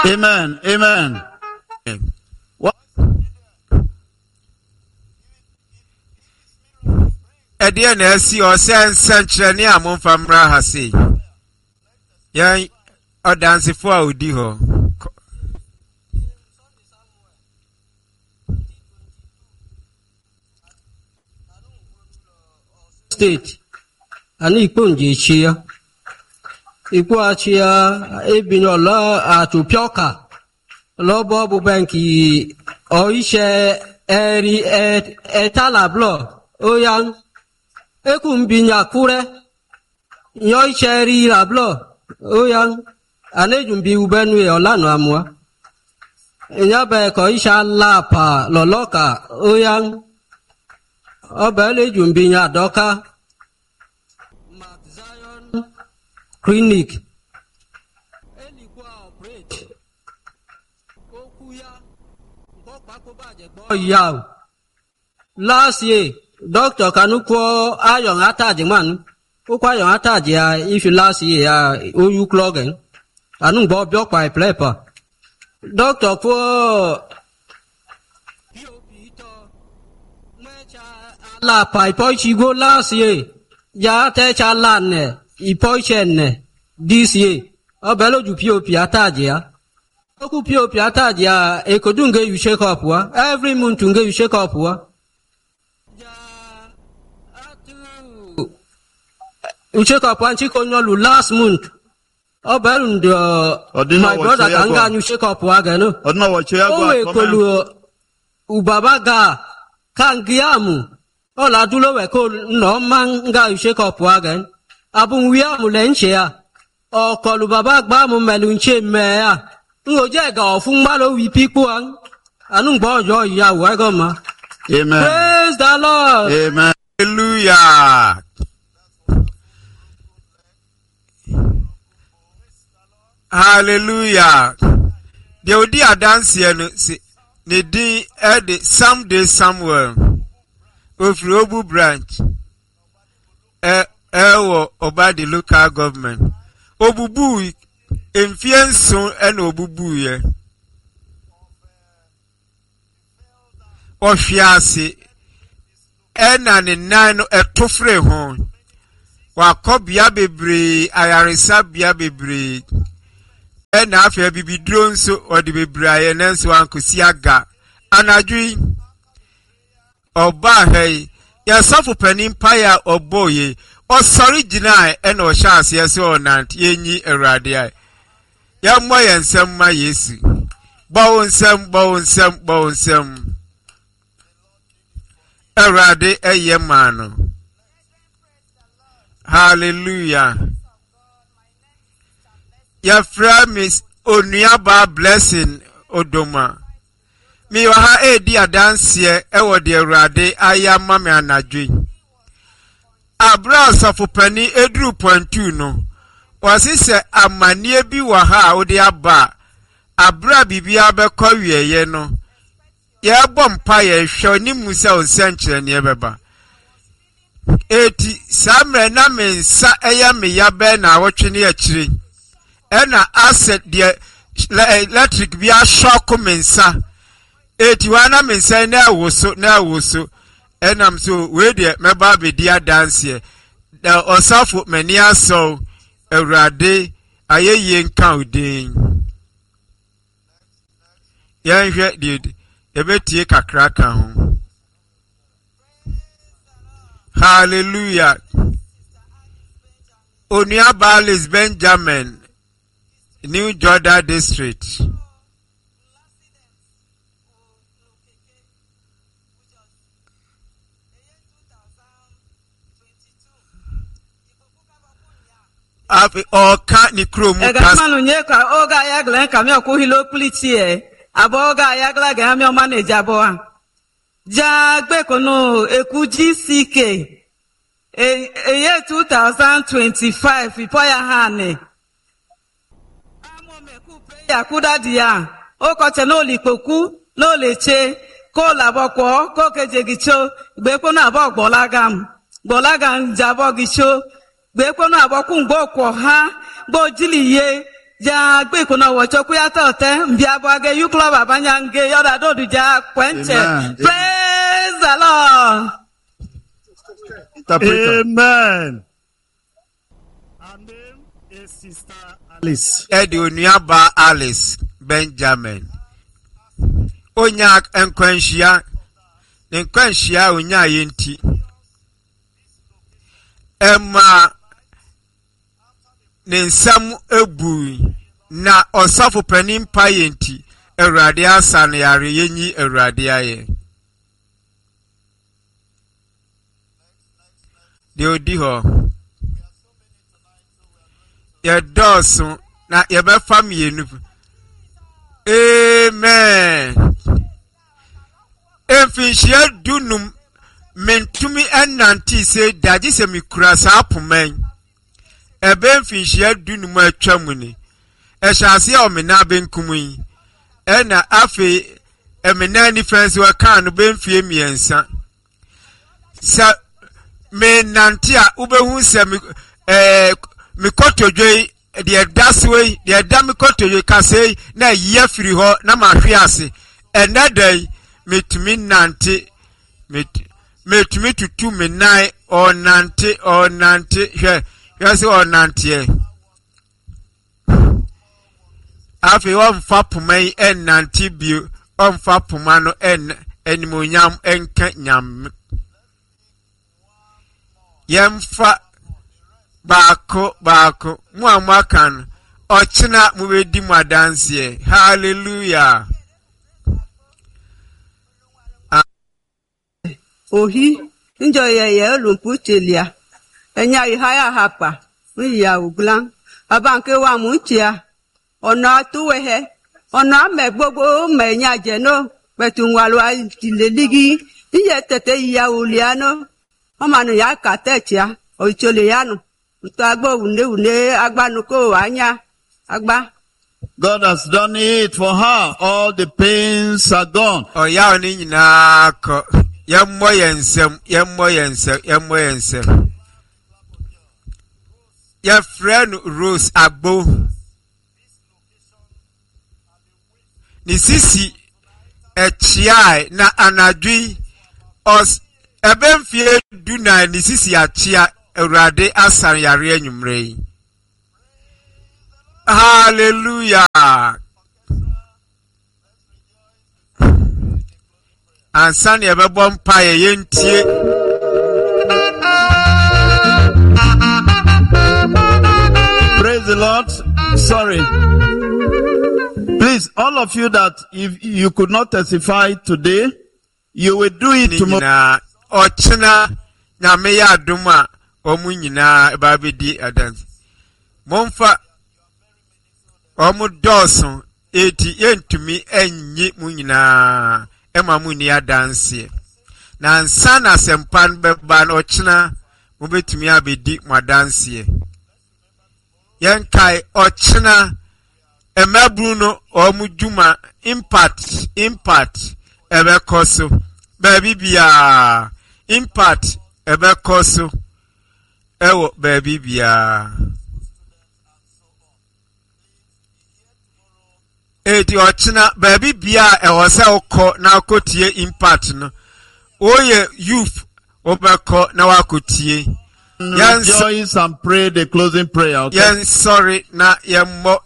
Amen. Amen. What? Edian esi o sense ni amomfa mra ha sei. Yan o dance fo a odi ho. State ani iponje chia ipo achia ebinyo la atupioka lobo bu banki o ise eri etala blo oyan ekumbinya kure yo ise ri la blo oyan anejumbi ubenu e olanu amwa enyabe ko isa lapa loloka oyan obele jumbinya doka Zion Clinic elikwa operate okuya ngopako baje gbo ya last year doctor kanuko ayon ataje man ukwa ayon ataje ya if last year ya oyu clogging anu gbo bio pa plepa doctor for la pai poi ci go last year ya te cha lan ne I poi chen ne this year obelo ju pop ataje ya oku pop ataje ya e kodunge you shake up wa every month unge you shake up wa ya atu you shake up one chico nyolu last month obelo ndo my brother kanga you shake up wa ga no Odna wo che agwa o e kolu ubabaga kangiamu ola dulo we ko no manga you shake up wa ga abun wi amulenche ya okolu baba gba mu melunche me ya ngoje ga ofun ma lo wi pipo an anu gbo yo ya wa go ma. Amen. Praise the Lord. Amen. Hallelujah. Hallelujah. The odi adanse no se ne din e someday somewhere of Robu branch wo Obadi local government obubu emfienso na obubu ye ohwiase na ne nan no etofre ho wakobia bebre ayaresa bia bebre na afia bibidro nso odi bebre aye nanso ankosi aga anadwi oba hei ya safu panin paya oboye o sorry jinai e no chance yes o nant yenyi erade ai ya mo yensem ma yesu bawonsem erade eye mano. Hallelujah. Ya friend onuaba blessing odoma mi wa ha edi adanse e wo de erade aya mame anadwe abra safopani edru point 2 no wasise amanie bi wa ha odi aba abra bibia be kowiyeye no ye bompa ye hwe ni musa onsenkyere ne beba eti samre na mensa eya me ya be na awotwe ne akire ena asset de electric bi a shock mensa eti wana mensa na awoso enam so we de meba be dia dance da osafo mani aso ewrade ayeye nka odin yan hwe de ebetie kakra ka ho. Hallelujah. Onuaba Alice Benjamin, New Jordan District. Afi oka ni kromu kas manu nyeka oga ya glen ka mi ko hilo pliti e abo oga ya gla ga mi o manage abo a ja gbe kono eku GCK eye 2025 ipo ya hane amo me ku prayer ku dadia o ko te no lipoku no leche ko laboko ko kejegicho gbe kono abo gbolaga njabo gicho gbe kono aboku ngbo ko ha gbo jiliye ja gbe kono wo choku ya tote mbia bo age you club abanya nge yoda do du ja kwenche. Amen. Praise the Lord. Interpreter. Amen. Her name is Sister Alice. Edi onuaba Alice Benjamin. Onya enkwanhia. Enkwanhia onya yenti. Emma Nensam ebu na osafo panin pa yenti. Awurade asa na yare yenyi awurade aye. De odi ho. Ye dosu na ye be famienu. Amen. Enfinhia dunum mentumi enanti se daji se mikura sa apoman. Ebe enfinhia dunum atwamu ni. Ehase ya omena benkum yi. Ena afi emena ni fence wa kan no benfie miensa. Sa me nantia ubehu se mi kotodwe de daswe de dam kotodwe kase na yefiri ho na mahwe ase enadai metumi nante metumi tutu me nai o nante hwe yase o nante afi o mfa pomai en nante bio o mfa poma no en enimonyam enka nyam yemfa Bako, Muamakan, Ochina Mubedi Madansie. Hallelujah. Ohi, enjoy ye lumpuchelia. Enya ihaya hapa, ya uglang. Abanke wa munchia. Ona tuwehe. Ona me bobo me nya jeno. Betungwalwa tileligi. Iye tete ya uliano. Omanu ya katechia. Oicholiano. God has done it for her. All the pains are gone. Oh, ya ni nyina ko. Yemmo yensem. Your friend Rose Agbo. Ni sisi echiai na anadwi os ebemfie duna ni sisi achia Awurade asan yare anyumre. Hallelujah. Ansan ye bebo mpaye yentie. Praise the Lord. Sorry. Please, all of you that if you could not testify today, you will do it tomorrow. Ochina nyame ya aduma omu nyina ebabedi adance. Momfa omu doson eti yentumi enyi mu nyina ema mu ni adance. Na nsana sempan beba na ochina mubetumi abedi mu adance. Yenkai ochina emabruno omu juma impact ebe koso baby bia impact ebe koso ewo baby bia eti ochina baby bia ewo se okọ na akotie impact no oye youth obeko na wakotie Rejoice and pray the closing prayer. Okay? Yen sorry na yemmo